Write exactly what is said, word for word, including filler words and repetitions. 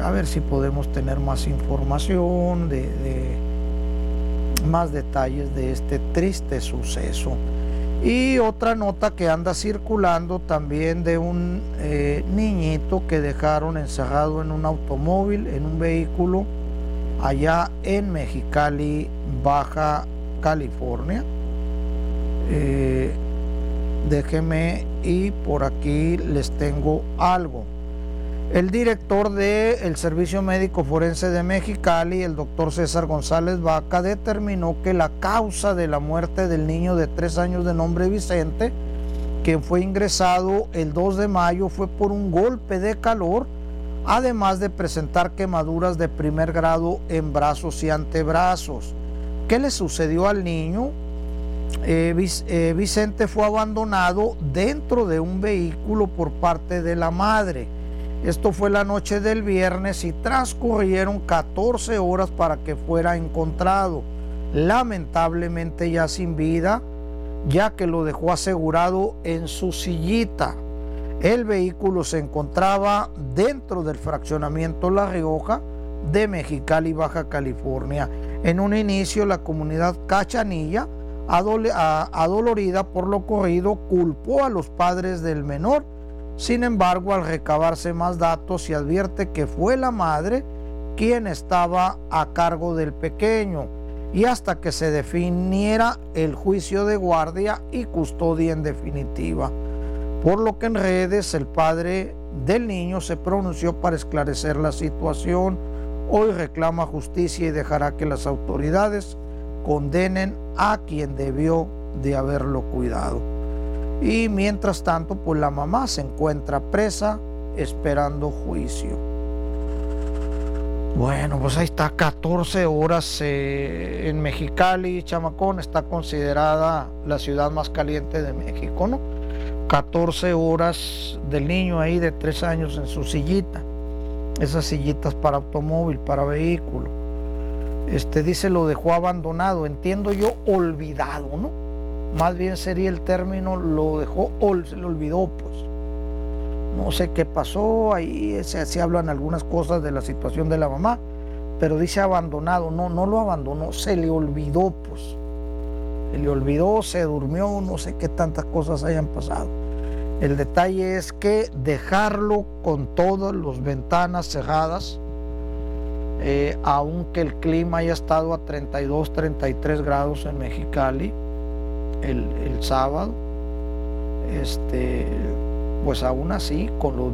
a ver si podemos tener más información, de, de más detalles de este triste suceso. Y otra nota que anda circulando también de un eh, niñito que dejaron encerrado en un automóvil, en un vehículo, allá en Mexicali, Baja California. Eh, déjenme, y por aquí les tengo algo. El director del Servicio Médico Forense de Mexicali, el doctor César González Vaca, determinó que la causa de la muerte del niño de tres años de nombre Vicente, quien fue ingresado el dos de mayo, fue por un golpe de calor, además de presentar quemaduras de primer grado en brazos y antebrazos. ¿Qué le sucedió al niño? Eh, eh, Vicente fue abandonado dentro de un vehículo por parte de la madre. Esto fue la noche del viernes y transcurrieron catorce horas para que fuera encontrado, lamentablemente ya sin vida, ya que lo dejó asegurado en su sillita. El vehículo se encontraba dentro del fraccionamiento La Rioja de Mexicali, Baja California. En un inicio, la comunidad Cachanilla, adolorida por lo ocurrido, culpó a los padres del menor. Sin embargo, al recabarse más datos, se advierte que fue la madre quien estaba a cargo del pequeño, y hasta que se definiera el juicio de guardia y custodia en definitiva. Por lo que en redes el padre del niño se pronunció para esclarecer la situación. Hoy reclama justicia y dejará que las autoridades condenen a quien debió de haberlo cuidado. Y mientras tanto, pues la mamá se encuentra presa esperando juicio. Bueno, pues ahí está, catorce horas eh, en Mexicali, chamacón. Está considerada la ciudad más caliente de México, ¿no? catorce horas del niño ahí de tres años en su sillita. Esas sillitas para automóvil, para vehículo. Este dice, lo dejó abandonado, entiendo yo, olvidado, ¿no? Más bien sería el término, lo dejó, se le olvidó, pues. No sé qué pasó, ahí se, se hablan algunas cosas de la situación de la mamá, pero dice abandonado, no, no lo abandonó, se le olvidó, pues. Se le olvidó, se durmió, no sé qué tantas cosas hayan pasado. El detalle es que dejarlo con todas las ventanas cerradas, eh, aunque el clima haya estado a treinta y dos, treinta y tres grados en Mexicali, El, el sábado, este, pues aún así, con los